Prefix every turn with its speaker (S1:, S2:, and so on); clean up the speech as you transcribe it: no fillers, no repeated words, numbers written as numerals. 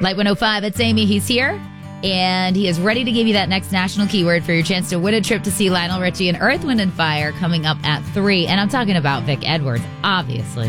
S1: Light 105, it's Amy. He's here, and he is ready to give you that next national keyword for your chance to win a trip to see Lionel Richie and Earth, Wind & Fire coming up at 3. And I'm talking about Vic Edwards, obviously.